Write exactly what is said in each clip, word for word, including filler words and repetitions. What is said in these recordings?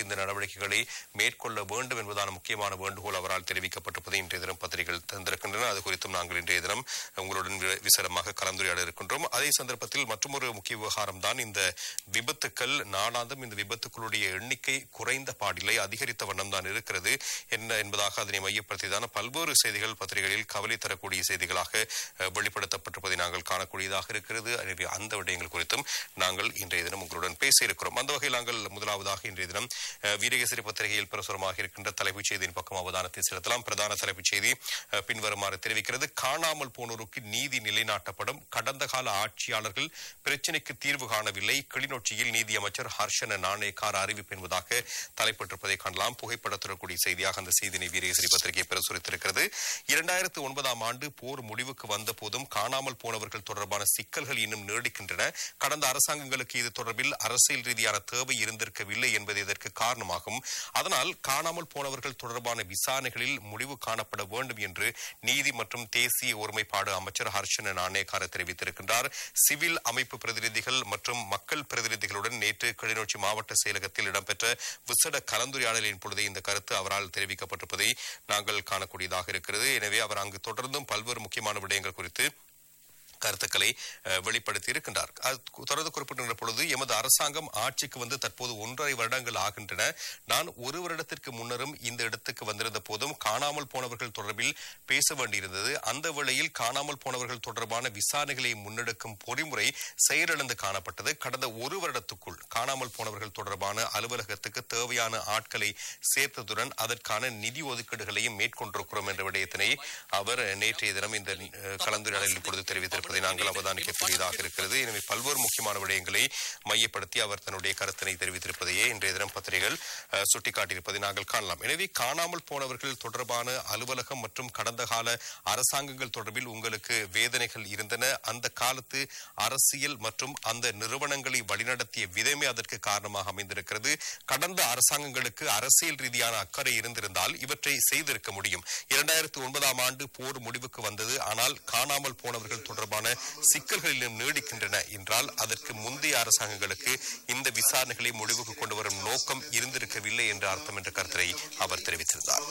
இந்த நடவடிக்கைகளை மேற்கொள்ள வேண்டும் என்பதான முக்கியமான வேண்டுகோள் அவரால் தெரிவிக்கப்பட்டிருப்பதை இன்றைய தினம் பத்திரிகைகள் தந்திருக்கின்றன. அது குறித்தும் நாங்கள் இன்றைய தினம் உங்களுடன் விசரமாக கலந்துரையாட இருக்கின்றோம். அதே சந்தர்ப்பத்தில் மற்றொரு முக்கிய விவகாரம் தான் இந்த விபத்துக்கள். நாளாந்தம் இந்த விபத்துக்களுடைய எண்ணிக்கை குறைந்த பாடில்லை, அதிகரித்த வண்ணம் தான் இருக்கிறது என்ன என்பதாக அதனை மையப்படுத்தியதான பல்வேறு செய்திகள் பத்திரிகைகளில் கவலை தரக்கூடிய செய்திகளாக வெளிப்படுத்தப்பட்டிருப்பதை நாங்கள் காணக்கூடியதாக இருக்கிறது. அந்த விடயங்கள் குறித்தும் நாங்கள் இன்றைய தினம் உங்களுடன் பேச இருக்கிறோம். அந்த வகையில் நாங்கள் முதலாவதாக இன்றைய தினம் வீரகேசரி பத்திரிகையில் பிரசுரமாக இருக்கின்ற தலைப்புச் செய்தியின் பக்கம் அவதானத்தை செலுத்தலாம். பிரதான தலைப்புச் செய்தி பின்வருமாறு தெரிவிக்கிறது. காணாமல் போனோருக்கு நீதி நிலைநாட்டப்படும். கடந்த கால ஆட்சியாளர்கள் பிரச்சினைக்கு தீர்வு காணவில்லை. கிளிநொச்சியில் நீதி அமைச்சர் ஹர்ஷன நாணயக்கார அறிவிப்பு என்பதாக தலைப்பட்டிருப்பதை காணலாம். புகைப்படத்திற்குரிய செய்தியாக அந்த செய்தியை வீரகேசரி பத்திரிகை பிரசுரித்திருக்கிறது. இரண்டாயிரத்து ஒன்பதாம் ஆண்டு போர் முடிவுக்கு வந்த போதும் காணாமல் போனவர்கள் தொடர்பான சிக்கல்கள் இன்னும் நீடிக்கின்றன. கடந்த அரசாங்கங்களுக்கு இது தொடர்பில் அரசியல் ரீதியான தேவை இருந்திருக்கவில்லை என்பது இதற்கு காரணமாகும். அதனால் காணாமல் போனவர்கள் தொடர்பான விசாரணைகளில் முடிவு காணப்பட வேண்டும் என்று நீதி மற்றும் தேசிய ஒருமைப்பாடு அமைச்சர் ஹர்ஷன நாணயக்கார தெரிவித்திருக்கின்றார். சிவில் அமைப்பு பிரதிநிதிகள் மற்றும் மக்கள் பிரதிநிதிகளுடன் நேற்று கிளிநொச்சி மாவட்ட செயலகத்தில் இடம்பெற்ற விசேட கலந்துரையாடலின் பொழுது இந்த கருத்து அவரால் தெரிவிக்கப்பட்டிருப்பதை நாங்கள் காணக்கூடியதாக இருக்கிறது. எனவே அவர் அங்கு தொடர்ந்தும் பல்வேறு முக்கியமான விடயங்கள் குறித்து கருத்துக்களை வெளிப்படுத்தி இருக்கின்றார். தொடர்ந்து குறிப்பிட்ட பொழுது எமது அரசாங்கம் ஆட்சிக்கு வந்து தற்போது ஒன்றரை வருடங்கள் ஆகின்றன. நான் ஒரு வருடத்திற்கு முன்னரும் இந்த இடத்துக்கு வந்திருந்த போதும் காணாமல் போனவர்கள் தொடர்பில் பேச வேண்டியிருந்தது. அந்த வேளையில் காணாமல் போனவர்கள் தொடர்பான விசாரணைகளை முன்னெடுக்கும் பொறிமுறை செயலிழந்து காணப்பட்டது. கடந்த ஒரு வருடத்துக்குள் காணாமல் போனவர்கள் தொடர்பான அலுவலகத்துக்கு தேவையான ஆட்களை சேர்த்ததுடன் அதற்கான நிதி ஒதுக்கீடுகளையும் மேற்கொண்டிருக்கிறோம் என்ற விடயத்தினை அவர் நேற்றைய தினம் இந்த கலந்துரையாடலில் பொழுது தெரிவித்திருக்கிறார். நாங்கள் அவதானிக்கக்கூடியதாக இருக்கிறது. எனவே பல்வேறு முக்கியமான விடயங்களை மையப்படுத்தி அவர் தன்னுடைய கருத்தினை தெரிவித்திருப்பதையே இன்றைய தினம் பத்திரிகைகள் சுட்டிக்காட்டியிருப்பதை நாங்கள் காணலாம். எனவே காணாமல் போனவர்கள் தொடர்பான அலுவலகம் மற்றும் கடந்த கால அரசாங்கங்கள் தொடர்பில் உங்களுக்கு வேதனைகள் இருந்தன. அந்த காலத்து அரசியல் மற்றும் அந்த நிறுவனங்களை வழிநடத்திய விதமே அதற்கு காரணமாக அமைந்திருக்கிறது. கடந்த அரசாங்கங்களுக்கு அரசியல் ரீதியான அக்கறை இருந்திருந்தால் இவற்றை செய்திருக்க முடியும். இரண்டாயிரத்தி ஒன்பதாம் ஆண்டு போர் முடிவுக்கு வந்தது. ஆனால் காணாமல் போனவர்கள் தொடர்பான சிக்கல்களிலும் நீடிக்கின்றன என்றால் அதற்கு முந்தைய அரசாங்கங்களுக்கு இந்த விசாரணைகளை முடிவுக்கு கொண்டு வரும் நோக்கம் இருந்திருக்கவில்லை என்ற அர்த்தம் என்ற கருத்தை அவர் தெரிவித்திருந்தார்.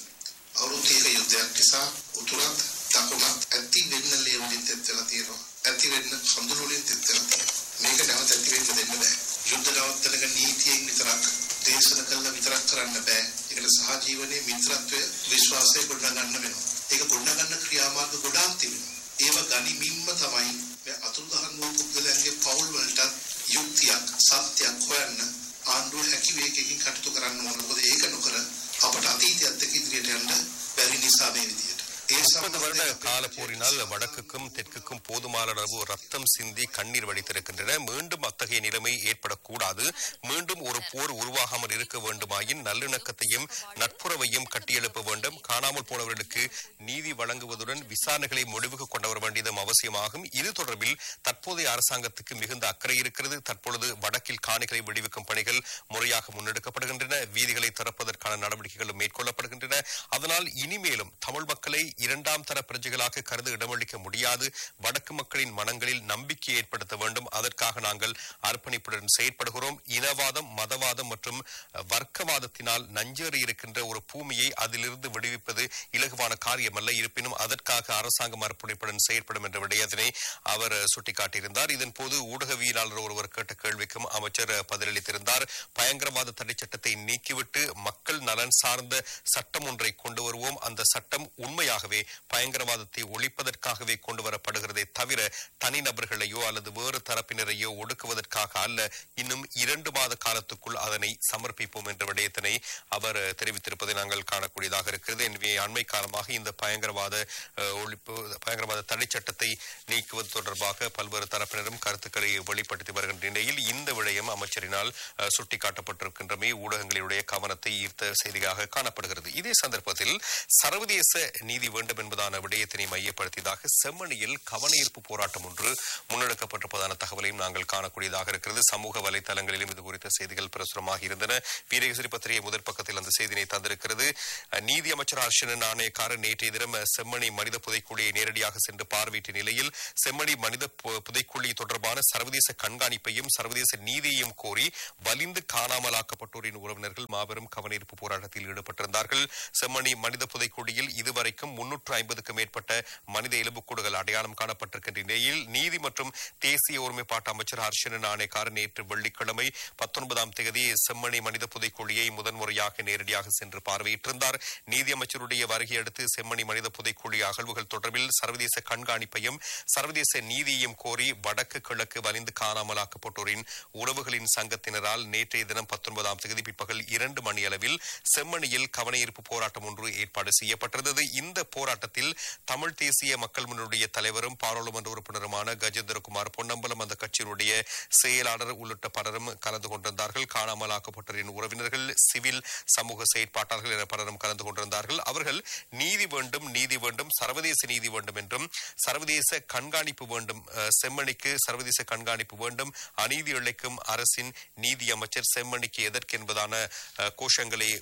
යුද්ධ නවත්තනක නීතියෙන් විතරක් දේශන කළ විතරක් කරන්න බෑ. ඒකට සහජීවනයේ මිත්‍රත්වය විශ්වාසය ගොඩනගන්න වෙනවා. ඒක ගොඩනගන්න ක්‍රියාමාර්ග ගොඩාක් තිබෙනවා. ඒව ගනිමින්ම තමයි මේ අතුරුදහන් වූ පුද්ගලයන්ගේ පවුල් වලට යුක්තියක් සත්‍යයක් හොයන්න ආණ්ඩුව හැකි වේගකින් කටයුතු කරන්න ඕන. මොකද ඒක නොකර අපට අතීතයත් එක්ක ඉදිරියට යන්න බැරි නිසා මේ විදියට முப்பது வருட கால போரினால் வடக்குக்கும் தெற்குக்கும் போதுமான அளவு ரத்தம் சிந்தி கண்ணீர் வடித்திருக்கின்றன. மீண்டும் அத்தகைய நிலைமை ஏற்படக்கூடாது. மீண்டும் ஒரு போர் உருவாகாமல் இருக்க வேண்டுமாயின் நல்லிணக்கத்தையும் நட்புறவையும் கட்டியெழுப்ப வேண்டும். காணாமல் போனவர்களுக்கு நீதி வழங்குவதுடன் விசாரணைகளை முடிவுக்கு கொண்டு வர வேண்டியதும் அவசியமாகும். இது தொடர்பில் தற்போதைய அரசாங்கத்துக்கு மிகுந்த அக்கறை இருக்கிறது. தற்பொழுது வடக்கில் காணிகளை விடுவிக்கும் பணிகள் முறையாக முன்னெடுக்கப்படுகின்றன. வீதிகளை திறப்பதற்கான நடவடிக்கைகளும் மேற்கொள்ளப்படுகின்றன. அதனால் இனிமேலும் தமிழ் மக்களை இரண்டாம் தர பிரஜைகளாக கருத இடமளிக்க முடியாது. வடக்கு மக்களின் மனங்களில் நம்பிக்கை ஏற்படுத்த வேண்டும். அதற்காக நாங்கள் அர்ப்பணிப்புடன் செயற்படுகிறோம். இனவாதம், மதவாதம் மற்றும் வர்க்கவாதத்தினால் நஞ்சேறி இருக்கின்ற ஒரு பூமியை அதிலிருந்து விடுவிப்பது இலகுவான காரியமல்ல. இருப்பினும் அதற்காக அரசாங்கம் அர்ப்பணிப்புடன் செயற்படும் என்ற விடயத்தினை அவர் சுட்டிக்காட்டியிருந்தார். இதன் போது ஊடகவியலாளர் ஒருவர் கேட்ட கேள்விக்கும் அமைச்சர் பதிலளித்திருந்தார். பயங்கரவாத தடை சட்டத்தை நீக்கிவிட்டு மக்கள் நலன் சார்ந்த சட்டம் ஒன்றை கொண்டு வருவோம். அந்த சட்டம் உண்மையாகவே பயங்கரவாதத்தை ஒழிப்பதற்காகவே கொண்டு வரப்படுகிறதே தவிர தனிநபர்களையோ அல்லது வேறு தரப்பினரையோ ஒடுக்குவதற்காக அல்ல. இன்னும் இரண்டு மாத காலத்துக்குள் அதனை சமர்ப்பிப்போம் என்ற விடயத்தினை அவர் தெரிவித்திருப்பதை நாங்கள் காணக்கூடியதாக இருக்கிறது. எனவே அண்மை காலமாக இந்த பயங்கரவாத ஒழிப்பு பயங்கரவாத தடை சட்டத்தை நீக்குவது தொடர்பாக பல்வேறு தரப்பினரும் கருத்துக்களை வெளிப்படுத்தி வருகின்ற நிலையில் இந்த விடயம் அமைச்சரினால் சுட்டிக்காட்டப்பட்டிருக்கின்றமை ஊடகங்களுடைய கவனத்தை ஈர்த்த செய்தியாக காணப்படுகிறது. இதே சந்தர்ப்பத்தில் சர்வதேச நீதி வேண்டும் வேண்டும் என்பதான விடயத்தினை மையப்படுத்தியதாக செம்மணியில் கவனஈர்ப்பு போராட்டம் ஒன்று முன்னெடுக்கப்பட்டிருப்பதான தகவலையும் நாங்கள் காணக்கூடியதாக இருக்கிறது. சமூக வலைதளங்களிலும் இது குறித்த செய்திகள் பிரசுரமாக இருந்தன. வீரகேசரி பத்திரிகை முதற் பக்கத்தில் அந்த செய்தியை தந்திருக்கிறது. நீதி அமைச்சர் ஹர்ஷன நாணயக்காரர் நேற்றைய தினம் செம்மணி மனித புதைக்குழியை நேரடியாக சென்று பார்வையிட்ட நிலையில் செம்மணி மனித புதைக்குழி தொடர்பான சர்வதேச கண்காணிப்பையும் சர்வதேச நீதியையும் கோரி வலிந்து காணாமலாக்கப்பட்டோரின் உறவினர்கள் மாபெரும் கவனஈர்ப்பு போராட்டத்தில் ஈடுபட்டிருந்தார்கள். செம்மணி மனித புதைக்குழியில் இதுவரைக்கும் முன்னூற்று ஐம்பதுக்கும் மேற்பட்ட மனித எலும்புக்கூடுகள் அடையாளம் காணப்பட்டிருக்கின்ற நிலையில் நீதி மற்றும் தேசிய ஒருமைப்பாட்டு அமைச்சர் ஹர்ஷன நாணயக்காரர் நேற்று வெள்ளிக்கிழமை பத்தொன்பதாம் தேதி செம்மணி மனித புதைக்குழியை முதன்முறையாக நேரடியாக சென்று பார்வையிட்டிருந்தார். நீதி அமைச்சருடைய வருகை அடுத்து செம்மணி மனித புதைக்குழி அகழ்வுகள் தொடர்பில் சர்வதேச கண்காணிப்பையும் சர்வதேச நீதியையும் கோரி வடக்கு கிழக்கு வலிந்து காணாமலாக்கப்பட்டோரின் உறவுகளின் சங்கத்தினரால் நேற்றைய தினம் பத்தொன்பதாம் தேதி பிற்பகல் இரண்டு மணி அளவில் செம்மணியில் கவனஈர்ப்பு போராட்டம் ஒன்று ஏற்பாடு செய்யப்பட்டிருந்தது. இந்த போராட்டத்தில் தமிழ் தேசிய மக்கள் முன்னுடைய தலைவரும் பாராளுமன்ற உறுப்பினருமான கஜேந்திரகுமார் பொன்னம்பலம், அந்த கட்சியினுடைய செயலாளர் உள்ளிட்ட பலரும் கலந்து கொண்டிருந்தார்கள். காணாமலாக்கப்பட்டோரின் உறவினர்கள், சிவில் சமூக செயற்பாட்டாளர்கள் என பலரும் கலந்து கொண்டிருந்தார்கள். அவர்கள் நீதி வேண்டும், நீதி வேண்டும், சர்வதேச நீதி வேண்டும் என்றும் சர்வதேச கண்காணிப்பு வேண்டும், செம்மணிக்கு சர்வதேச கண்காணிப்பு வேண்டும், அநீதி இழைக்கும் அரசின் நீதி அமைச்சர் செம்மணிக்கு எதற்கு என்பதான கோஷங்களை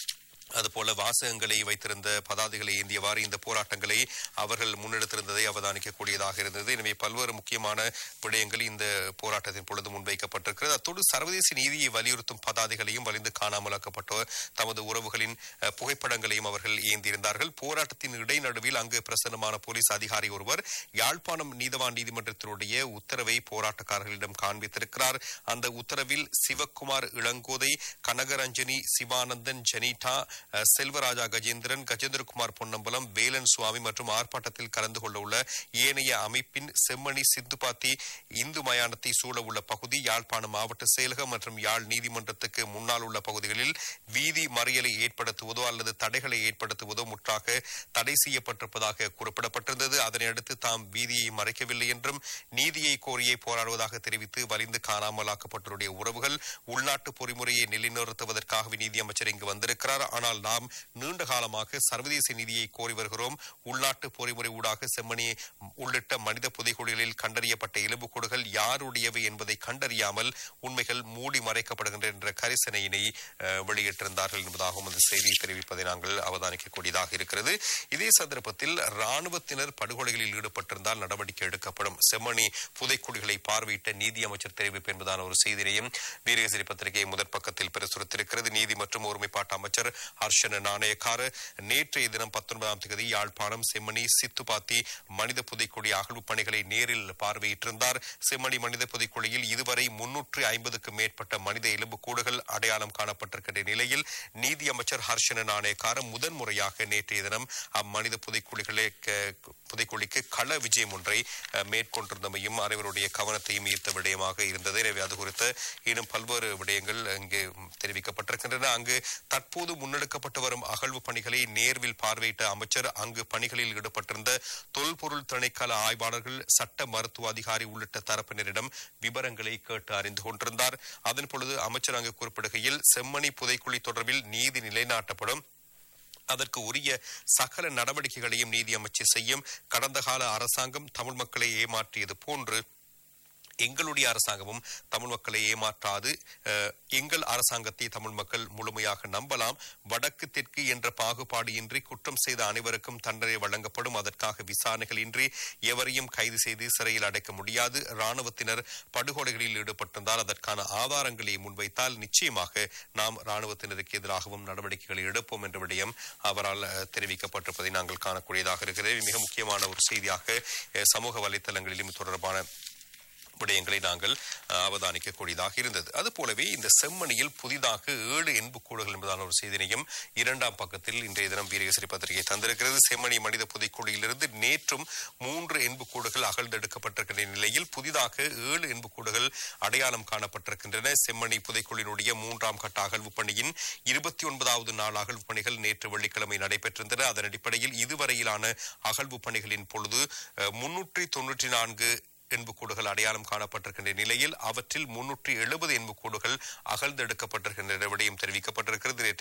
அதுபோல வாசகங்களை வைத்திருந்த பதாதைகளை ஏந்தியவாறு இந்த போராட்டங்களை அவர்கள் முன்னெடுத்திருந்ததை அவதானிக்கக்கூடியதாக இருந்தது. எனவே பல்வேறு முக்கியமான விடயங்கள் இந்த போராட்டத்தின் பொழுது முன்வைக்கப்பட்டிருக்கிறது. அத்தோடு சர்வதேச நீதியை வலியுறுத்தும் பதாதைகளையும் வலிந்து காணாமலாக்கப்பட்ட தமது உறவுகளின் புகைப்படங்களையும் அவர்கள் ஏந்தியிருந்தார்கள். போராட்டத்தின் இடைநடுவில் அங்கு பிரசன்னமான போலீஸ் அதிகாரி ஒருவர் யாழ்ப்பாணம் நீதவான் நீதிமன்றத்தினுடைய உத்தரவை போராட்டக்காரர்களிடம் காண்பித்திருக்கிறார். அந்த உத்தரவில் சிவக்குமார் இளங்கோதை, கனகரஞ்சனி, சிவானந்தன், ஜெனிடா, செல்வராஜா கஜேந்திரன், கஜேந்திரகுமார் பொன்னம்பலம், வேலன் சுவாமி மற்றும் ஆர்ப்பாட்டத்தில் கலந்து கொள்ள உள்ள ஏனைய அமைப்பின் செம்மணி சித்துப்பாத்தி இந்து மயானத்தை சூழ உள்ள பகுதி, யாழ்ப்பாணம் மாவட்ட செயலகம் மற்றும் யாழ் நீதிமன்றத்துக்கு முன்னால் உள்ள பகுதிகளில் வீதி மறியலை ஏற்படுத்துவதோ அல்லது தடைகளை ஏற்படுத்துவதோ முற்றாக தடை செய்யப்பட்டிருப்பதாக குறிப்பிடப்பட்டிருந்தது. அதனையடுத்து தாம் வீதியை மறைக்கவில்லை என்றும் நீதியை கோரியே போராடுவதாக தெரிவித்து வலிந்து காணாமலாக்கப்பட்டோருடைய உறவுகள் உள்நாட்டு பொறிமுறையை நிலைநிறுத்துவதற்காக நீதி அமைச்சர் இங்கு வந்திருக்கிறார். ஆனால் நாம் நீண்ட காலமாக சர்வதேச நீதியை கோரி வருகிறோம். உள்நாட்டு பொறிமுறை ஊடாக செம்மணி உள்ளிட்ட மனித புதைகுழிகளில் கண்டறியப்பட்ட எலும்புக்கூடுகள் யாருடையவை என்பதை கண்டறியாமல் உண்மைகள் மூடி மறைக்கப்படுகின்ற என்ற கரிசனையினை வெளியிட்டிருந்தார்கள் என்பதாகவும் அந்த செய்தியை தெரிவிப்பதை நாங்கள் அவதானிக்கக்கூடியதாக இருக்கிறது. இதே சந்தர்ப்பத்தில் ராணுவத்தினர் படுகொலைகளில் ஈடுபட்டிருந்தால் நடவடிக்கை எடுக்கப்படும், செம்மணி புதைக்குழிகளை பார்வையிட்ட நீதி அமைச்சர் தெரிவிப்பு என்பதான ஒரு செய்தியையும் வீரகேசரி பத்திரிகை முதற் பக்கத்தில் பிரசுரித்திருக்கிறது. நீதி மற்றும் ஒருமைப்பாட்டு அமைச்சர் ஹர்ஷன நாணயக்கார நேற்றைய தினம் பத்தொன்பதாம் தேதி யாழ்ப்பாணம் செம்மணி சித்துப்பாத்தி மனித புதைக்குழி அகழ்வு பணிகளை நேரில் பார்வையிட்டிருந்தார். செம்மணி மனித புதைக்குழியில் இதுவரை முன்னூற்று ஐம்பதுக்கும் மேற்பட்ட மனித எலும்புக்கூடுகள் அடையாளம் காணப்பட்டிருக்கின்ற நிலையில் நீதி அமைச்சர் ஹர்ஷன நாணயக்கார முதன்முறையாக நேற்றைய தினம் அம்மனித புதைக்குழிகளை புதைக்குழிக்கு கள விஜயம் ஒன்றை மேற்கொண்டிருந்தமையும் அனைவருடைய கவனத்தையும் ஈர்த்த விடயமாக இருந்தது. எனவே அது குறித்த இன்னும் பல்வேறு விடயங்கள் அங்கு தெரிவிக்கப்பட்டிருக்கின்றன. அங்கு தற்போது முன்னெடுக்கப்பட்டு வரும் அகழ்வு பணிகளை நேர்வில் பார்வையிட்ட அமைச்சர் அங்கு பணிகளில் ஈடுபட்டிருந்த தொல்பொருள் திணைக்கள ஆய்வாளர்கள், சட்ட மருத்துவ அதிகாரி உள்ளிட்ட தரப்பினரிடம் விவரங்களை கேட்டு அறிந்து கொண்டிருந்தார். அதன் பொழுது அமைச்சர் அங்கு குறிப்பிடுகையில் செம்மணி புதைக்குழி தொடர்பில் நீதி நிலைநாட்டப்படும், அதற்கு உரிய சகல நடவடிக்கைகளையும் நீதி அமைச்சர் செய்யும். கடந்த கால அரசாங்கம் தமிழ் மக்களை ஏமாற்றியது போன்று எங்களுடைய அரசாங்கமும் தமிழ் மக்களை ஏமாற்றாது. எங்கள் அரசாங்கத்தை தமிழ் மக்கள் முழுமையாக நம்பலாம். வடக்கு தெற்கு என்ற பாகுபாடு இன்றி குற்றம் செய்த அனைவருக்கும் தண்டனை வழங்கப்படும். அதற்காக விசாரணைகள் இன்றி எவரையும் கைது செய்து சிறையில் அடைக்க முடியாது. ராணுவத்தினர் படுகொலைகளில் ஈடுபட்டிருந்தால் அதற்கான ஆதாரங்களை முன்வைத்தால் நிச்சயமாக நாம் ராணுவத்தினருக்கு எதிராகவும் நடவடிக்கைகளை எடுப்போம் என்ற விடயம் அவரால் தெரிவிக்கப்பட்டிருப்பதை நாங்கள் காணக்கூடியதாக இருக்கிறது. மிக முக்கியமான ஒரு செய்தியாக சமூக வலைதளங்களிலும் தொடர்பான விடயங்களை நாங்கள் அவதானிக்கக்கூடியதாக இருந்தது. அதுபோலவே இந்த செம்மணியில் புதிதாக ஏழு எண்புக்கூடுகள் என்பதான ஒரு செய்தியையும் இரண்டாம் பக்கத்தில் இன்றைய தினம் வீரகேசரி பத்திரிகை தந்திருக்கிறது. செம்மணி மனித புதைக்குழியிலிருந்து நேற்றும் மூன்று எண்புக்கூடுகள் அகழ்ந்தெடுக்கப்பட்டிருக்கின்ற நிலையில் புதிதாக ஏழு எண்புக்கூடுகள் அடையாளம் காணப்பட்டிருக்கின்றன. செம்மணி புதைக்குழியினுடைய மூன்றாம் கட்ட அகழ்வு பணியின் இருபத்தி ஒன்பதாவது நாள் அகழ்வு பணிகள் நேற்று வெள்ளிக்கிழமை நடைபெற்றிருந்தன. அதன் அடிப்படையில் இதுவரையிலான அகழ்வு பணிகளின் பொழுது முன்னூற்றி தொன்னூற்றி நான்கு எண்புக்கூடுகள் அடையாளம் காணப்பட்டிருக்கின்ற நிலையில் அவற்றில் முன்னூற்றி எழுபது எண்புக்கூடுகள் அகழ்ந்தெடுக்கப்பட்டிருக்கின்ற விடயம் தெரிவிக்கப்பட்டிருக்கிறது. நேற்று வெள்ளிக்கிழமை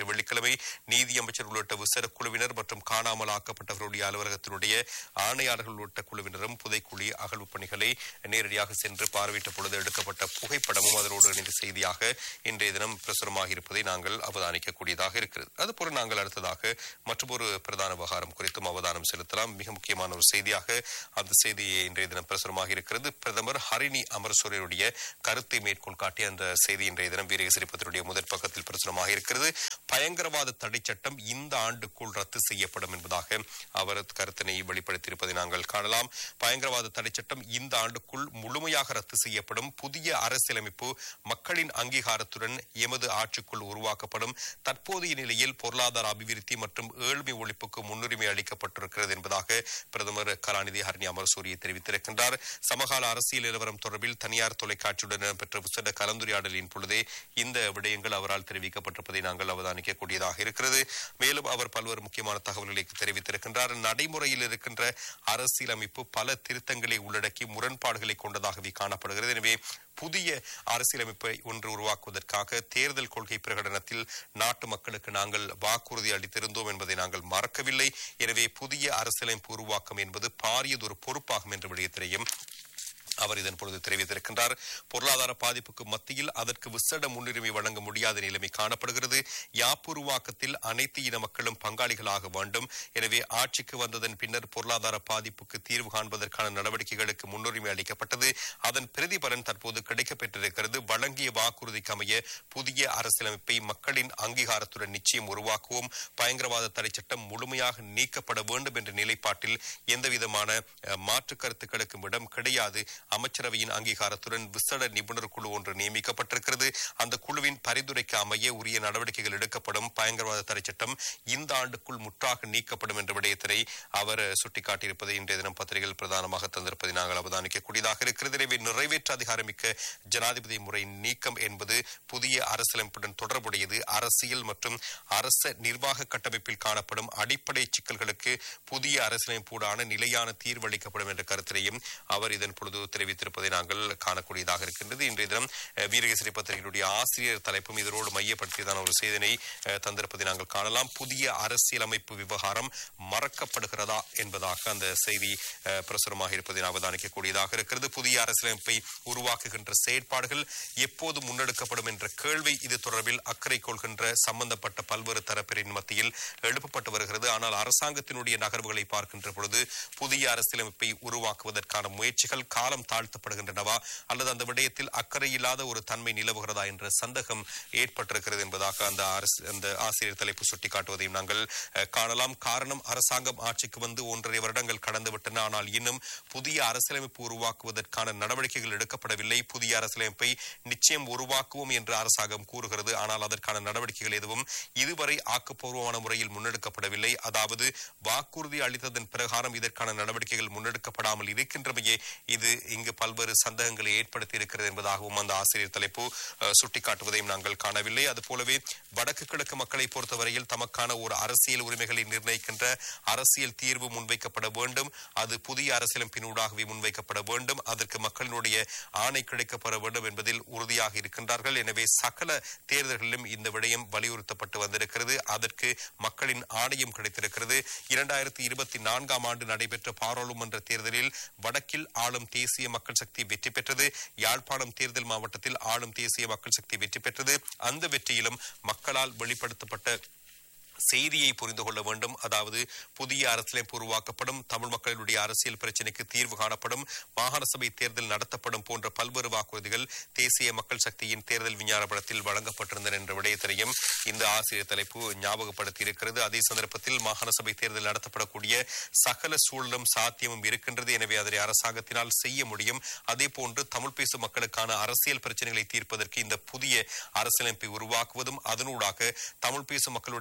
நீதித்துறை நீதி அமைச்சர் உள்ளிட்ட விசேட குழுவினர் மற்றும் காணாமல் ஆக்கப்பட்டவர்களுடைய அலுவலகத்தினுடைய ஆணையாளர்கள் உள்ளிட்ட குழுவினரும் புதைக்குழி அகழ்வு பணிகளை நேரடியாக சென்று பார்வையிட்ட பொழுது எடுக்கப்பட்ட புகைப்படமும் அதனோடு இணைந்த செய்தியாக இன்றைய தினம் பிரசுரமாக இருப்பதை நாங்கள் அவதானிக்கக்கூடியதாக இருக்கிறது. அதுபோல நாங்கள் அடுத்ததாக மற்றொரு பிரதான விவகாரம் குறித்தும் அவதானம் செலுத்தலாம். மிக முக்கியமான ஒரு செய்தியாக அந்த செய்தியை இன்றைய தினம் பிரசுரமாக இருக்கிறது. பிரதமர் ஹரிணி அமரசூரியனுடைய கருத்தை மேற்கோள் காட்டிய அந்த செய்தி இன்றைய தினம் வீரகேசரி பத்திரிகையுடைய முதற் பக்கத்தில் பிரசுரமாக இருக்கிறது. பயங்கரவாத தடை சட்டம் இந்த ஆண்டுக்குள் ரத்து செய்யப்படும் என்பதாக அவர் கருத்தினை வெளிப்படுத்தியிருப்பதை நாங்கள் காணலாம். பயங்கரவாத தடை சட்டம் இந்த ஆண்டுக்குள் முழுமையாக ரத்து செய்யப்படும். புதிய அரசியலமைப்பு மக்களின் அங்கீகாரத்துடன் எமது ஆட்சிக்குள் உருவாக்கப்படும். தற்போதைய நிலையில் பொருளாதார அபிவிருத்தி மற்றும் ஏழ்மை ஒழிப்புக்கு முன்னுரிமை அளிக்கப்பட்டிருக்கிறது என்பதாக பிரதமர் கலாநிதி ஹரிணி அமரசூரிய தெரிவித்திருக்கின்றார். சமகால அரசியல் நிலவரம் தொடர்பில் தனியார் தொலைக்காட்சியுடன் இடம்பெற்ற விசேட கலந்துரையாடலின் பொழுதே இந்த விடயங்கள் அவரால் தெரிவிக்கப்பட்டிருப்பதை நாங்கள் அவதானிக்கக்கூடியதாக இருக்கிறது. மேலும் அவர் பல்வேறு முக்கியமான தகவல்களை தெரிவித்திருக்கின்றார். நடைமுறையில் இருக்கின்ற அரசியலமைப்பு பல திருத்தங்களை உள்ளடக்கி முரண்பாடுகளை கொண்டதாகவே காணப்படுகிறது. எனவே புதிய அரசியலமைப்பை ஒன்று உருவாக்குவதற்காக தேர்தல் கொள்கை பிரகடனத்தில் நாட்டு மக்களுக்கு நாங்கள் வாக்குறுதி அளித்திருந்தோம் என்பதை நாங்கள் மறக்கவில்லை. எனவே புதிய அரசியலமைப்பு உருவாக்கம் என்பது பாரியதொரு பொறுப்பாகும் என்ற விடயத்தினையும் அவர் இதன் பொழுது தெரிவித்திருக்கின்றார். பொருளாதார பாதிப்புக்கு மத்தியில் அதற்கு விசேட முன்னுரிமை வழங்க முடியாத நிலைமை காணப்படுகிறது. யாப்புருவாக்கத்தில் அனைத்து இன மக்களும் பங்காளிகளாக வேண்டும். எனவே ஆட்சிக்கு வந்ததன் பின்னர் பொருளாதார பாதிப்புக்கு தீர்வு காண்பதற்கான நடவடிக்கைகளுக்கு முன்னுரிமை அளிக்கப்பட்டது. அதன் பிரதிபலன் தற்போது கிடைக்கப்பெற்றிருக்கிறது. வழங்கிய வாக்குறுதிக்கு அமைய புதிய அரசியலமைப்பை மக்களின் அங்கீகாரத்துடன் நிச்சயம் உருவாக்குவோம். பயங்கரவாத தடை சட்டம் முழுமையாக நீக்கப்பட வேண்டும் என்ற நிலைப்பாட்டில் எந்தவிதமான மாற்று கருத்துக்களுக்கும் இடம் கிடையாது. அமைச்சரவையின் அங்கீகாரத்துடன் விசேட நிபுணர் குழு ஒன்று நியமிக்கப்பட்டிருக்கிறது. அந்த குழுவின் பரிந்துரைக்கு அமைய உரிய நடவடிக்கைகள் எடுக்கப்படும். பயங்கரவாத தடை சட்டம் இந்த ஆண்டுக்குள் முற்றாக நீக்கப்படும் என்ற விடயத்தினை அவர் சுட்டிக்காட்டியிருப்பதை இன்றைய தினம் பத்திரிகைகள் பிரதானமாக தந்திருப்பதை நாங்கள் அவதானிக்கக்கூடியதாக இருக்கிறது. எனவே நிறைவேற்ற அதிகாரமிக்க ஜனாதிபதி முறை நீக்கம் என்பது புதிய அரசியலமைப்புடன் தொடர்புடையது. அரசியல் மற்றும் அரச நிர்வாக கட்டமைப்பில் காணப்படும் அடிப்படை சிக்கல்களுக்கு புதிய அரசியலமைப்பூடான நிலையான தீர்வு அளிக்கப்படும் என்ற கருத்தினையும் அவர் இதன் பொழுது தெரிவித்திருப்பதை நாங்கள் காணக்கூடியதாக இருக்கின்றது. இன்றைய தினம் வீரகேசரி பத்திரிகையுடைய ஆசிரியர் தலைப்பும் இதனோடு மையப்படுத்தியதான ஒரு செய்தியை தந்திருப்பதை நாங்கள் காணலாம். புதிய அரசியலமைப்பு விவகாரம் மறக்கப்படுகிறதா என்பதாக அந்த செய்தி பிரசுரமாக இருப்பதை அவதானிக்கக்கூடியதாக இருக்கிறது. புதிய அரசியலமைப்பை உருவாக்குகின்ற செயற்பாடுகள் எப்போது முன்னெடுக்கப்படும் என்ற கேள்வி இது தொடர்பில் அக்கறை கொள்கின்ற சம்பந்தப்பட்ட பல்வேறு தரப்பினரின் மத்தியில் எழுப்பப்பட்டு வருகிறது. ஆனால் அரசாங்கத்தினுடைய நகர்வுகளை பார்க்கின்ற பொழுது புதிய அரசியலமைப்பை உருவாக்குவதற்கான முயற்சிகள் காலம் தாழ்த்தப்படுகின்றனவா அல்லது அந்த விடயத்தில் அக்கறை இல்லாத ஒரு தன்மை நிலவுகிறதா என்ற சந்தேகம் ஏற்பட்டிருக்கிறது என்பதாக அந்த அந்த ஆசிரியர் தலைப்பு சுட்டிக்காட்டுவதையும் நாங்கள் காணலாம். காரணம், அரசாங்கம் ஆட்சிக்கு வந்து ஒன்றரை வருடங்கள் கடந்துவிட்டன. ஆனால் இன்னும் புதிய அரசியலமைப்பு உருவாக்குவதற்கான நடவடிக்கைகள் எடுக்கப்படவில்லை. புதிய அரசியலமைப்பை நிச்சயம் உருவாக்குவோம் என்று அரசாங்கம் கூறுகிறது. ஆனால் அதற்கான நடவடிக்கைகள் எதுவும் இதுவரை ஆக்கப்பூர்வமான முறையில் முன்னெடுக்கப்படவில்லை. அதாவது வாக்குறுதி அளித்ததன் பிரகாரம் இதற்கான நடவடிக்கைகள் முன்னெடுக்கப்படாமல் இருக்கின்றமையே இது இங்கு பல்வேறு சந்தேகங்களை ஏற்படுத்தி இருக்கிறது என்பதாகவும் அந்த ஆசிரியர் தலைப்பு சுட்டிக்காட்டுவதையும் நாங்கள் காணவில்லை. அதுபோலவே வடக்கு கிழக்கு மக்களை பொறுத்தவரையில் தமக்கான ஒரு அரசியல் உரிமைகளை நிர்ணயிக்கின்ற அரசியல் தீர்வு முன்வைக்கப்பட வேண்டும். அது புதிய அரசியலமைப்பினூடாகவே முன்வைக்கப்பட வேண்டும். அதற்கு மக்களினுடைய ஆணை கிடைக்கப்பட வேண்டும் என்பதில் உறுதியாக இருக்கின்றார்கள். எனவே சகல தேர்தல்களிலும் இந்த விடயம் வலியுறுத்தப்பட்டு வந்திருக்கிறது. அதற்கு மக்களின் ஆணையம் கிடைத்திருக்கிறது. இரண்டாயிரத்தி இருபத்தி நான்காம் ஆண்டு நடைபெற்ற பாராளுமன்ற தேர்தலில் வடக்கில் ஆளும் தேசிய மக்கள் சக்தி வெற்றி பெற்றது. யாழ்ப்பாணம் தேர்தல் மாவட்டத்தில் ஆளும் தேசிய மக்கள் சக்தி வெற்றி பெற்றது. அந்த வெற்றியிலும் மக்களால் வெளிப்படுத்தப்பட்ட செய்தியை புரிந்து கொள்ள வேண்டும். அதாவது புதிய அரசியலமைப்பு உருவாக்கப்படும், தமிழ் மக்களுடைய அரசியல் பிரச்சினைக்கு தீர்வு காணப்படும், மாகாண சபை தேர்தல் நடத்தப்படும் போன்ற பல்வேறு வாக்குறுதிகள் தேசிய மக்கள் சக்தியின் தேர்தல் விஞ்ஞான படத்தில் வழங்கப்பட்டிருந்தன என்ற விடயத்தையும் இந்த ஆசிரியர் தலைப்பு ஞாபகப்படுத்தி இருக்கிறது. அதே சந்தர்ப்பத்தில் மாகாண சபை தேர்தல் நடத்தப்படக்கூடிய சகல சூழலும் சாத்தியமும் இருக்கின்றது. எனவே அதனை அரசாங்கத்தினால் செய்ய முடியும். அதே போன்று தமிழ் பேசும் மக்களுக்கான அரசியல் பிரச்சனைகளை தீர்ப்பதற்கு இந்த புதிய அரசியலமைப்பை உருவாக்குவதும் அதனூடாக தமிழ் பேசும் மக்களுடைய பிரச்சனை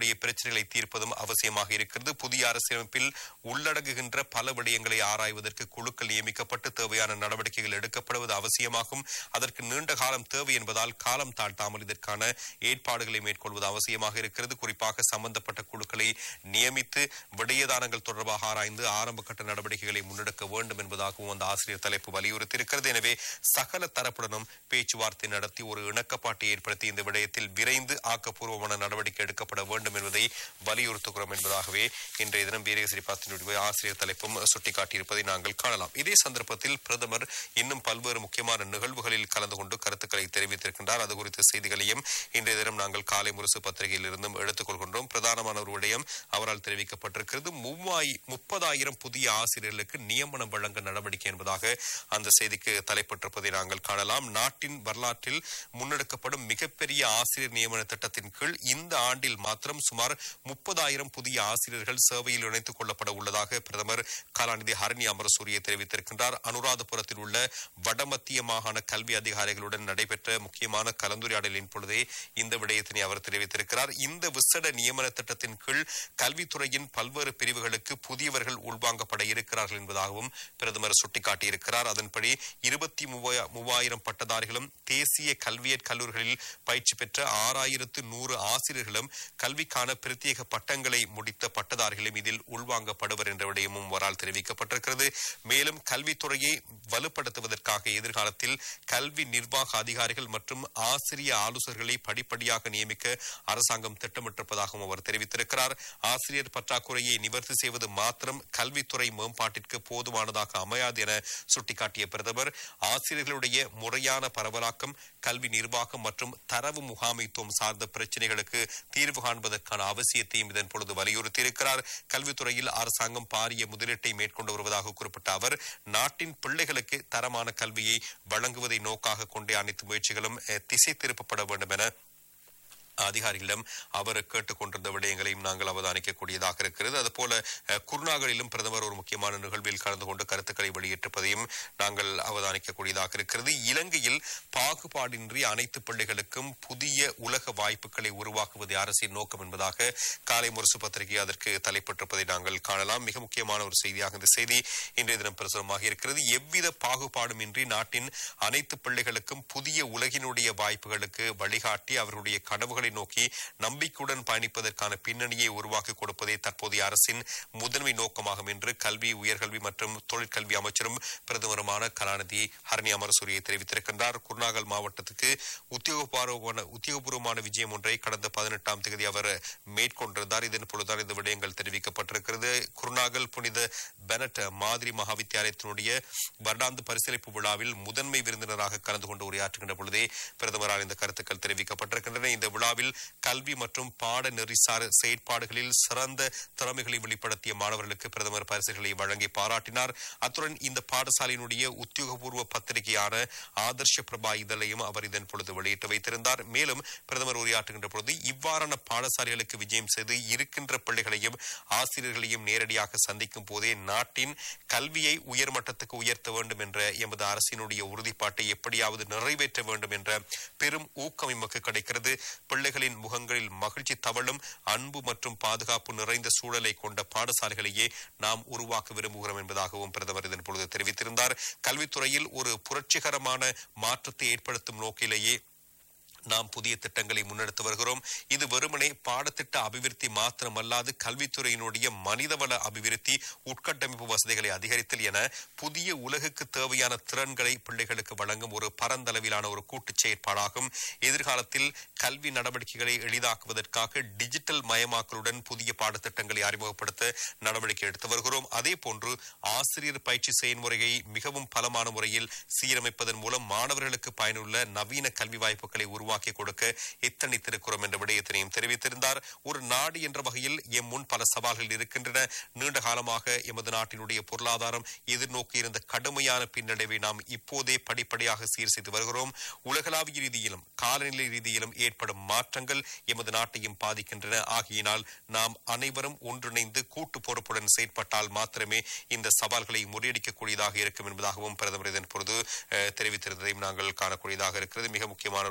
பிரச்சனைகளை தீர்ப்பதும் அவசியமாக இருக்கிறது. புதிய அரசியலமைப்பில் உள்ளடங்குகின்ற பல விடயங்களை ஆராய்வதற்கு குழுக்கள் நியமிக்கப்பட்டு தேவையான நடவடிக்கைகள் எடுக்கப்படுவது அவசியமாகும். அதற்கு நீண்ட காலம் தேவை என்பதால் காலம் தாழ்த்தாமல் இதற்கான ஏற்பாடுகளை மேற்கொள்வது அவசியமாக இருக்கிறது. குறிப்பாக சம்பந்தப்பட்ட குழுக்களை நியமித்து விடயதானங்கள் தொடர்பாக ஆராய்ந்து ஆரம்ப கட்ட நடவடிக்கைகளை முன்னெடுக்க வேண்டும் என்பதாகவும் அந்த ஆசிரியர் தலைப்பு வலியுறுத்தியிருக்கிறது. எனவே சகல தரப்புடனும் பேச்சுவார்த்தை நடத்தி ஒரு இணக்கப்பாட்டை ஏற்படுத்தி இந்த விடயத்தில் விரைந்து ஆக்கப்பூர்வமான நடவடிக்கை எடுக்கப்பட வேண்டும் என்பதை வலியுறுத்துகிறோம் என்பதாகவே இன்றைய தினம் வீரகேசரி பத்திரிகை ஆசிரியர் தலைப்பும் சுட்டிக்காட்டியிருப்பதை நாங்கள் காணலாம். இதே சந்தர்ப்பத்தில் பிரதமர் இன்னும் பல்வேறு முக்கியமான நிகழ்வுகளில் கலந்து கொண்டு கருத்துக்களை தெரிவித்திருக்கின்றார். அது குறித்த செய்திகளையும் இன்றைய தினம் நாங்கள் காலை முரசு பத்திரிகையில் இருந்தும் எடுத்துக் கொள்கின்றோம். பிரதானமான ஒரு விடயம் அவரால் தெரிவிக்கப்பட்டிருக்கிறது. மூவாய் முப்பதாயிரம் புதிய ஆசிரியர்களுக்கு நியமனம் வழங்க நடவடிக்கை என்பதாக அந்த செய்திக்கு தலைப்பட்டிருப்பதை நாங்கள் காணலாம். நாட்டின் வரலாற்றில் முன்னெடுக்கப்படும் மிகப்பெரிய ஆசிரியர் நியமன திட்டத்தின் கீழ் இந்த ஆண்டில் மாத்திரம் சுமார் முப்பதாயிரம் புதிய ஆசிரியர்கள் சேவையில் இணைத்துக் கொள்ளப்பட உள்ளதாக பிரதமர் கலாநிதி ஹரணி அமரசூரிய தெரிவித்திருக்கின்றார். அனுராதபுரத்தில் உள்ள வடமத்திய மாகாண கல்வி அதிகாரிகளுடன் நடைபெற்ற முக்கியமான கலந்துரையாடலின் பொழுதே இந்த விடயத்தினை அவர் தெரிவித்திருக்கிறார். இந்த விசேட நியமன திட்டத்தின் கீழ் கல்வித்துறையின் பல்வேறு பிரிவுகளுக்கு புதியவர்கள் உள்வாங்கப்பட இருக்கிறார்கள் என்பதாகவும் பிரதமர் சுட்டிக்காட்டியிருக்கிறார். அதன்படி இருபத்தி மூவாயிரம் பட்டதாரிகளும் தேசிய கல்வியற் கல்லூரிகளில் பயிற்சி பெற்ற ஆறாயிரத்து நூறு ஆசிரியர்களும் கல்விக்கான பிரத்யேக பட்டங்களை முடித்த பட்டதாரிகளும் இதில் உள்வாங்கப்படுவர் என்ற விடயமும் அவரால் தெரிவிக்கப்பட்டிருக்கிறது. மேலும் கல்வித்துறையை வலுப்படுத்துவதற்காக எதிர்காலத்தில் கல்வி நிர்வாக அதிகாரிகள் மற்றும் ஆசிரிய ஆலோசகர்களை படிப்படியாக நியமிக்க அரசாங்கம் திட்டமிட்டிருப்பதாகவும் அவர் தெரிவித்திருக்கிறார். ஆசிரியர் பற்றாக்குறையை நிவர்த்தி செய்வது மாத்திரம் கல்வித்துறை மேம்பாட்டிற்கு போதுமானதாக அமையாது என சுட்டிக்காட்டிய பிரதமர் ஆசிரியர்களுடைய முறையான பரவலாக்கம், கல்வி நிர்வாகம் மற்றும் தரவு முகாமைத்துவம் சார்ந்த பிரச்சனைகளுக்கு தீர்வு காண்பதற்கான அவசியத்தையும் இதன் பொழுது வலியுறுத்தியிருக்கிறார். கல்வித்துறையில் அரசாங்கம் பாரிய முதலீட்டை மேற்கொண்டு வருவதாக குறிப்பிட்ட அவர் நாட்டின் பிள்ளைகளுக்கு தரமான கல்வியை வழங்குவதை நோக்காக கொண்டே அனைத்து முயற்சிகளும் திசை திருப்பப்பட வேண்டும் என அதிகாரிகளிடம் அவர் கேட்டுக் கொண்டிருந்த விடயங்களையும் நாங்கள் அவதானிக்கக்கூடியதாக இருக்கிறது. அதுபோல குருநாகலிலும் பிரதமர் ஒரு முக்கியமான நிகழ்வில் கலந்து கொண்டு கருத்துக்களை வெளியிட்டிருப்பதையும் நாங்கள் அவதானிக்கக்கூடியதாக இருக்கிறது. இலங்கையில் பாகுபாடின்றி அனைத்து பிள்ளைகளுக்கும் புதிய உலக வாய்ப்புகளை உருவாக்குவதே அரசின் நோக்கம் என்பதாக காலை முரசு பத்திரிகை அதற்கு தலைப்பட்டிருப்பதை நாங்கள் காணலாம். மிக முக்கியமான ஒரு செய்தியாக இந்த செய்தி இன்றைய தினம் பிரசுரமாக இருக்கிறது. எவ்வித பாகுபாடுமின்றி நாட்டின் அனைத்து பிள்ளைகளுக்கும் புதிய உலகினுடைய வாய்ப்புகளுக்கு வழிகாட்டி அவர்களுடைய கனவுகளை நோக்கி நம்பிக்கையுடன் பயணிப்பதற்கான பின்னணியை உருவாக்கி கொடுப்பதே தற்போதைய அரசின் முதன்மை நோக்கமாகும் என்று கல்வி, உயர்கல்வி மற்றும் தொழிற்கல்வி அமைச்சரும் பிரதமருமான கலாநிதி ஹரணி அமரசூரிய தெரிவித்திருக்கின்றார். குருநாகல் மாவட்டத்துக்கு உத்தியோகபூர்வமான உத்தியோகபூர்வமான விஜயம் ஒன்றை கடந்த பதினெட்டாம் தேதி அவர் மேற்கொண்டிருந்தார். இதன் பொழுதுதான் இந்த விடயங்கள் தெரிவிக்கப்பட்டிருக்கிறது. குருநாகல் புனித பெனட் மாதிரி மகாவித்தியாலயத்தினுடைய வருடாந்த பரிசீலிப்பு விழாவில் முதன்மை விருந்தினராக கலந்து கொண்டு உரையாற்றுகின்ற பொழுதே பிரதமரால் இந்த கருத்துக்கள் தெரிவிக்கப்பட்டிருக்கின்றன. இந்த விழாவில் கல்வி மற்றும் பாட நெறிசார் செயற்பாடுகளில் சிறந்த திறமைகளை வெளிப்படுத்திய மாணவர்களுக்கு பிரதமர் பரிசுகளை வழங்கி பாராட்டினார். அத்துடன் இந்த பாடசாலையினுடைய உத்தியோகபூர்வ பத்திரிகையான ஆதர்ஷ பிரபா இதழையும் அவர் இதன் பொழுது வெளியிட்டு வைத்திருந்தார். மேலும் பிரதமர் உரையாற்றுகின்ற பொழுது இவ்வாறான பாடசாலைகளுக்கு விஜயம் செய்து இருக்கின்ற பிள்ளைகளையும் ஆசிரியர்களையும் நேரடியாக சந்திக்கும் போதே நாட்டின் கல்வியை உயர்மட்டத்துக்கு உயர்த்த வேண்டும் என்ற எமது அரசினுடைய உறுதிப்பாட்டை எப்படியாவது நிறைவேற்ற வேண்டும் என்ற பெரும் ஊக்கம் எமக்கு கிடைக்கிறது. பிள்ளைகளின் முகங்களில் மகிழ்ச்சி தவழும் அன்பு மற்றும் பாதுகாப்பு நிறைந்த சூழலை கொண்ட பாடசாலைகளையே நாம் உருவாக்க விரும்புகிறோம் என்பதாகவும் பிரதமர் இதன் பொழுது தெரிவித்திருந்தார். கல்வித்துறையில் ஒரு புரட்சிகரமான மாற்றத்தை ஏற்படுத்தும் நோக்கிலேயே நாம் புதிய திட்டங்களை முன்னெடுத்து வருகிறோம். இது வெறுமனே பாடத்திட்ட அபிவிருத்தி மாத்திரமல்லாது கல்வித்துறையினுடைய மனிதவள அபிவிருத்தி, உட்கட்டமைப்பு வசதிகளை அதிகரித்தல் என புதிய உலகுக்கு தேவையான திறன்களை பிள்ளைகளுக்கு வழங்கும் ஒரு பரந்தளவிலான ஒரு கூட்டு செயற்பாடாகும். எதிர்காலத்தில் கல்வி நடவடிக்கைகளை எளிதாக்குவதற்காக டிஜிட்டல் மயமாக்கலுடன் புதிய பாடத்திட்டங்களை அறிமுகப்படுத்த நடவடிக்கை எடுத்து வருகிறோம். அதே போன்று ஆசிரியர் பயிற்சி செயல்முறையை மிகவும் பலமான முறையில் சீரமைப்பதன் மூலம் மாணவர்களுக்கு பயனுள்ள நவீன கல்வி வாய்ப்புகளை உருவாக்க உருவாக்கி கொடுக்க எத்தனித்திருக்கிறோம் என்ற விடயத்தினையும் தெரிவித்திருந்தார். ஒரு நாடு என்ற வகையில் எம் முன் பல சவால்கள் இருக்கின்றன. நீண்ட காலமாக எமது நாட்டினுடைய பொருளாதாரம் எதிர்நோக்கி இருந்த கடுமையான பின்னடைவை நாம் இப்போதே படிப்படியாக சீர் செய்து வருகிறோம். உலகளாவிய ரீதியிலும் காலநிலை ரீதியிலும் ஏற்படும் மாற்றங்கள் எமது நாட்டையும் பாதிக்கின்றன. ஆகியினால் நாம் அனைவரும் ஒன்றிணைந்து கூட்டு பொறுப்புடன் செயற்பட்டால் மாத்திரமே இந்த சவால்களை முறியடிக்கக்கூடியதாக இருக்கும் என்பதாகவும் பிரதமர் இதன் பொழுது தெரிவித்திருந்ததையும் நாங்கள் காணக்கூடியதாக இருக்கிறது. மிக முக்கியமான ஒரு விடயமாக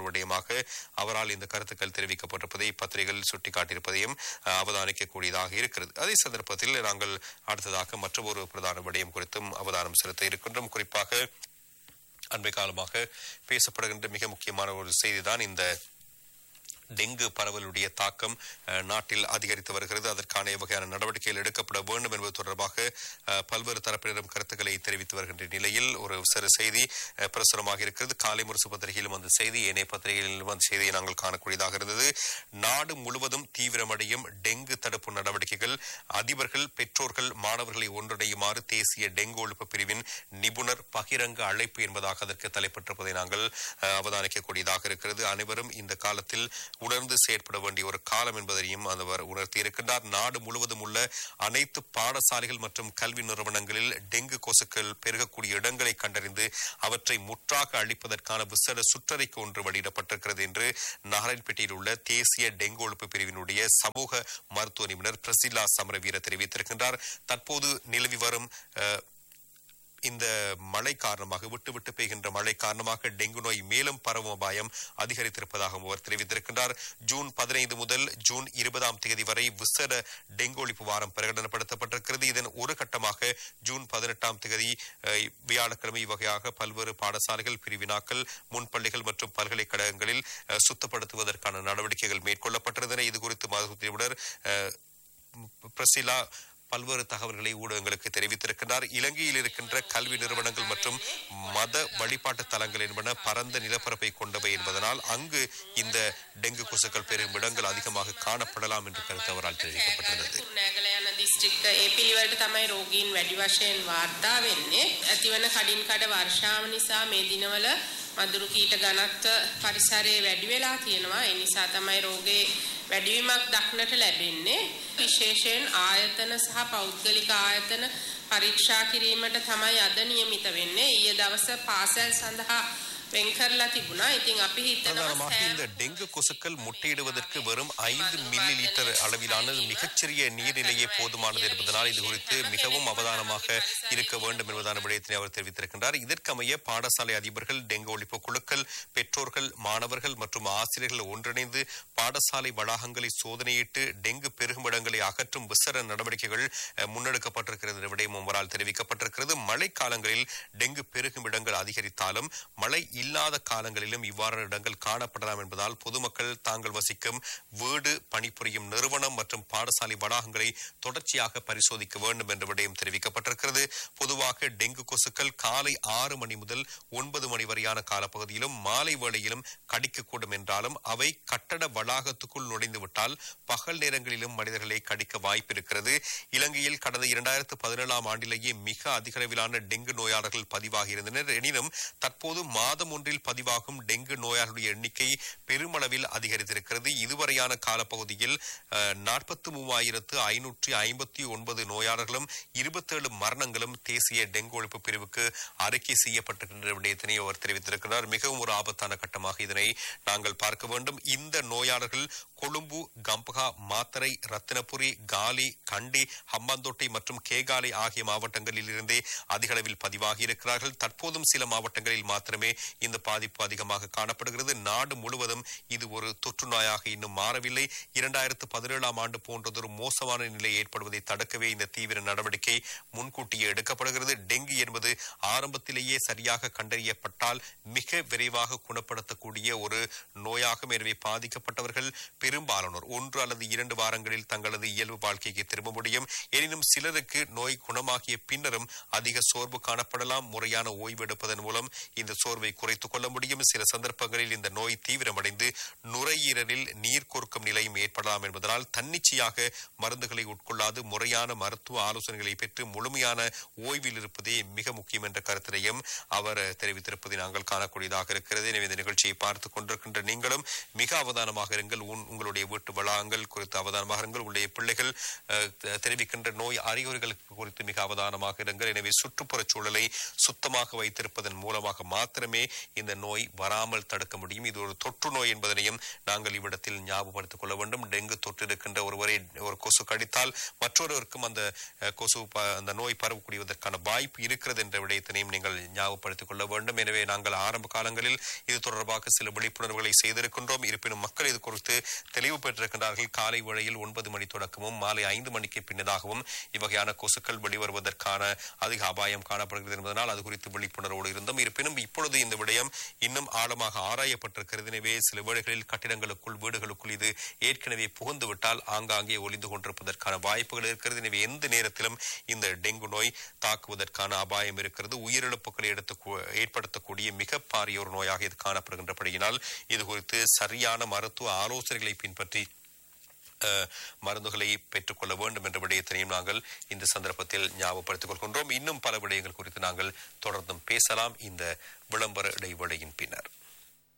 தொடர்பாக அவரால் இந்த கருத்துக்கள் தெரிவிக்கப்பட்டிருப்பதை பத்திரிகைகள் சுட்டிக்காட்டியிருப்பதையும் அவதானிக்கக்கூடியதாக இருக்கிறது. அதே சந்தர்ப்பத்தில் நாங்கள் அடுத்ததாக மற்றொரு பிரதான விடயம் குறித்தும் அவதானம் செலுத்த இருக்கின்றோம். குறிப்பாக அண்மை காலமாக பேசப்படுகின்ற மிக முக்கியமான ஒரு செய்திதான் இந்த டெங்கு பரவலுடைய தாக்கம் நாட்டில் அதிகரித்து வருகிறது. அதற்கான வகையான நடவடிக்கைகள் எடுக்கப்பட வேண்டும் என்பது தொடர்பாக பல்வேறு தரப்பினரும் கருத்துக்களை தெரிவித்து வருகின்ற நிலையில் ஒரு சிறு செய்தி பிரசுரமாக இருக்கிறது. காலை முரசு பத்திரிகையிலும் அந்த செய்தி, ஏனைய பத்திரிகைகளிலும் அந்த செய்தியை நாங்கள் காணக்கூடியதாக இருந்தது. நாடு முழுவதும் தீவிரமடையும் டெங்கு தடுப்பு நடவடிக்கைகள், அதிபர்கள் பெற்றோர்கள் மாணவர்களை ஒன்றிணையுமாறு தேசிய டெங்கு ஒழிப்பு பிரிவின் நிபுணர் பகிரங்க அழைப்பு என்பதாக அதற்கு தலைப்பட்டிருப்பதை நாங்கள் அவதானிக்கக்கூடியதாக இருக்கிறது. அனைவரும் இந்த காலத்தில் உணர்ந்து செயற்பட வேண்டிய ஒரு காலம் என்பதையும் அவர் உணர்த்தி இருக்கின்றார். நாடு முழுவதும் உள்ள அனைத்து பாடசாலைகள் மற்றும் கல்வி நிறுவனங்களில் டெங்கு கொசுக்கள் பெருகக்கூடிய இடங்களை கண்டறிந்து அவற்றை முற்றாக அழிப்பதற்கான விசேட சுற்றறிக்கை ஒன்று வெளியிடப்பட்டிருக்கிறது என்று நாராயண்பேட்டையில் உள்ள தேசிய டெங்கு ஒழிப்பு பிரிவினுடைய சமூக மருத்துவ நிபுணர் பிரசிலா சமரவீர தெரிவித்திருக்கின்றார். தற்போது நிலவி வரும் இந்த மழை காரணமாக விட்டு விட்டு பெய்கின்ற மழை காரணமாக டெங்கு நோய் மேலும் பரவும் அபாயம் அதிகரித்திருப்பதாக அவர் தெரிவித்திருக்கின்றார். ஜூன் பதினைந்து முதல் ஜூன் இருபதாம் தேதி வரை விசேட டெங்கு ஒழிப்பு வாரம் பிரகடனப்படுத்தப்பட்டிருக்கிறது. இதன் ஒரு கட்டமாக ஜூன் பதினெட்டாம் தேதி வியாழக்கிழமை வகையாக பல்வேறு பாடசாலைகள், பிரிவினாக்கள், முன்பள்ளிகள் மற்றும் பல்கலைக்கழகங்களில் சுத்தப்படுத்துவதற்கான நடவடிக்கைகள் மேற்கொள்ளப்பட்டிருந்தன. இதுகுறித்து மருத்துவ நிபுணர் பிரசிலா பல்வேறு தகவல்களை ஊடகங்களுக்கு தெரிவித்திருக்கிறார். இலங்கையில் இருக்கின்ற கல்வி நிறுவனங்கள் மற்றும் மத வழிபாட்டு தலங்கள் என்பன பரந்த நிலப்பரப்பை கொண்டவை என்பதனால் அங்கு இந்த டெங்கு கொசுக்கள் பெரும் இடங்கள் அதிகமாக காணப்படலாம் என்று கருத்து அவரால் தெரிவிக்கப்பட்டிருந்தது. දිස්ත්‍රික්ක ඒ පිළිවෙලට තමයි රෝගීන් වැඩි වශයෙන් වාර්තා වෙන්නේ. ඇතිවන කඩින් කඩ වර්ෂාව නිසා මේ දිනවල මදුරු කීට ඝනත්ව පරිසරයේ වැඩි වෙලා තියෙනවා. ඒ නිසා තමයි රෝගේ වැඩිවීමක් දක්නට ලැබෙන්නේ. විශේෂයෙන් ආයතන සහ පෞද්ගලික ආයතන පරීක්ෂා කිරීමට තමයි අද නියමිත වෙන්නේ. ඊයේ දවස පාසල් සඳහා இந்த டெங்கு கொசுக்கள் முட்டையிடுவதற்கு வெறும் ஐந்து மில்லி லிட்டர் அளவிலான மிகச்சிறிய நீர்நிலையே போதுமானது என்பதனால் இது குறித்து மிகவும் அவதானமாக இருக்க வேண்டும் என்பதான விடயத்தினை அவர் தெரிவித்திருக்கின்றார். இதற்கமைய பாடசாலை அதிபர்கள், டெங்கு ஒழிப்பு குழுக்கள், பெற்றோர்கள், மாணவர்கள் மற்றும் ஆசிரியர்கள் ஒன்றிணைந்து பாடசாலை வளாகங்களை சோதனையிட்டு டெங்கு பெருகும் இடங்களை அகற்றும் விசேட நடவடிக்கைகள் முன்னெடுக்கப்பட்டிருக்கிறது விடயமும் அவரால் தெரிவிக்கப்பட்டிருக்கிறது. மழை காலங்களில் டெங்கு பெருகும் இடங்கள் அதிகரித்தாலும் மழை இல்லாத காலங்களிலும் இவ்வாறான இடங்கள் காணப்படலாம் என்பதால் பொதுமக்கள் தாங்கள் வசிக்கும் வீடு, பணிபுரியும் நிறுவனம் மற்றும் பாடசாலை வளாகங்களை தொடர்ச்சியாக பரிசோதிக்க வேண்டும் என்ற விடயம் தெரிவிக்கப்பட்டிருக்கிறது. பொதுவாக டெங்கு கொசுக்கள் காலை ஆறு மணி முதல் ஒன்பது மணி வரையான காலப்பகுதியிலும் மாலை வேளையிலும் கடிக்கக்கூடும் என்றாலும் அவை கட்டட வளாகத்துக்குள் நுழைந்துவிட்டால் பகல் நேரங்களிலும் மனிதர்களை கடிக்க வாய்ப்பு இருக்கிறது. இலங்கையில் கடந்த இரண்டாயிரத்து பதினேழாம் ஆண்டிலேயே மிக அதிக அளவிலான டெங்கு நோயாளர்கள் பதிவாகி இருந்தனர். எனினும் தற்போது மாதம் ஒன்றில் பதிவாகும் டெங்கு நோயாளர்களுடைய எண்ணிக்கை பெருமளவில் அதிகரித்திருக்கிறது. இதுவரையான காலப்பகுதியில் நாற்பத்தி மூவாயிரத்து ஐநூற்றி ஐம்பத்தி ஒன்பது நோயாளர்களும் இருபத்தி ஏழு மரணங்களும் தேசிய டெங்கு ஒழிப்பு பிரிவுக்கு அறிக்கை செய்யப்பட்டிருக்கின்ற விடயத்தினை அவர் தெரிவித்திருக்கிறார். மிகவும் ஒரு ஆபத்தான கட்டமாக இதனை நாங்கள் பார்க்க வேண்டும். இந்த நோயாளர்கள் கொழும்பு, கம்பகா, மாத்தரை, ரத்தினபுரி, காலி, கண்டி, ஹம்பாந்தோட்டை மற்றும் கேகாலை ஆகிய மாவட்டங்களில் இருந்தே அதிக அளவில் பதிவாகி இருக்கிறார்கள். தற்போதும் சில மாவட்டங்களில் மாத்திரமே இந்த பாதிப்பு அதிகமாக காணப்படுகிறது. நாடு முழுவதும் இது ஒரு தொற்று நோயாக இன்னும் மாறவில்லை. இரண்டாயிரத்து பதினேழாம் ஆண்டு போன்றதொரு மோசமான நிலை ஏற்படுவதை தடுக்கவே இந்த தீவிர நடவடிக்கை முன்கூட்டியே எடுக்கப்படுகிறது. டெங்கு என்பது ஆரம்பத்திலேயே சரியாக கண்டறியப்பட்டால் மிக விரைவாக குணப்படுத்தக்கூடிய ஒரு நோயாகும். எனவே பாதிக்கப்பட்டவர்கள் பெரும்பாலானோர் ஒன்று அல்லது இரண்டு வாரங்களில் தங்களது இயல்பு வாழ்க்கைக்கு திரும்ப முடியும். எனினும் சிலருக்கு நோய் குணமாகிய பின்னரும் அதிக சோர்வு காணப்படலாம். முறையான ஓய்வு எடுப்பதன் மூலம் இந்த சோர்வை குறைத்துக் கொள்ள முடியும். சில சந்தர்ப்பங்களில் இந்த நோய் தீவிரமடைந்து நுரையீரலில் நீர் கோர்க்கும் நிலையும் ஏற்படலாம் என்பதனால் தன்னிச்சையாக மருந்துகளை உட்கொள்ளாது முறையான மருத்துவ ஆலோசனைகளை பெற்று முழுமையான ஓய்வில் இருப்பதே மிக முக்கியம் என்ற கருத்தினையும் அவர் தெரிவித்திருப்பதை நாங்கள் காணக்கூடியதாக இருக்கிறது. எனவே இந்த நிகழ்ச்சியை பார்த்துக் கொண்டிருக்கின்ற நீங்களும் மிக அவதானமாக இருங்கள். உங்களுடைய வீட்டு வளாகங்கள் குறித்து அவதானமாக இருங்கள். உங்களுடைய பிள்ளைகள் தெரிவிக்கின்ற நோய் அறிகுறிகள் குறித்து மிக அவதானமாக இருங்கள். எனவே சுற்றுப்புற சூழலை சுத்தமாக வைத்திருப்பதன் மூலமாக மாத்திரமே இந்த நோய் வராமல் தடுக்க முடியும். இது ஒரு தொற்று நோய் என்பதனையும் நாங்கள் இவ்விடத்தில் ஞாபகப்படுத்திக் கொள்ள வேண்டும். டெங்கு தொற்று இருக்கின்ற ஒருவரை ஒரு கொசு கடித்தால் மற்றொருவருக்கும் அந்த கொசு அந்த நோய் பரவக்கூடியதற்கான வாய்ப்பு இருக்கிறது என்ற விடயத்தினையும் நீங்கள் ஞாபகப்படுத்திக் கொள்ள வேண்டும். எனவே நாங்கள் ஆரம்ப காலங்களில் இது தொடர்பாக சில விழிப்புணர்வுகளை செய்திருக்கின்றோம். இருப்பினும் மக்கள் இது குறித்து தெளிவு பெற்றிருக்கின்றார்கள். காலை வேளையில் ஒன்பது மணி தொடக்கமும் மாலை ஐந்து மணிக்கு பின்னதாகவும் இவ்வகையான கொசுக்கள் வெளிவருவதற்கான அதிக அபாயம் காணப்படுகிறது என்பதனால் அது குறித்து விழிப்புணர்வோடு இருந்தோம். இருப்பினும் இப்பொழுது இந்த விடயம் இன்னும் ஆழமாக ஆராயப்பட்டிருக்கிறது. எனவே சில வேளைகளில் கட்டிடங்களுக்குள் வீடுகளுக்குள் இது ஏற்கனவே புகுந்து விட்டால் ஆங்காங்கே ஒளிந்து கொண்டிருப்பதற்கான வாய்ப்புகள் இருக்கிறது. எனவே எந்த நேரத்திலும் இந்த டெங்கு நோய் தாக்குவதற்கான அபாயம் இருக்கிறது. உயிரிழப்புகளை எடுத்து ஏற்படுத்தக்கூடிய மிக பாரிய ஒரு நோயாக இது காணப்படுகின்றபடியினால் இது குறித்து சரியான மருத்துவ ஆலோசனைகளை பின்பற்றி மருந்துகளை பெற்றுக் கொள்ள வேண்டும் என்ற விடயத்தினையும் நாங்கள் இந்த சந்தர்ப்பத்தில் ஞாபகப்படுத்திக் கொள்கின்றோம். இன்னும் பல விடயங்கள் குறித்து நாங்கள் தொடர்ந்தும் பேசலாம் இந்த விளம்பர இடைவேளையின் பின்னர்.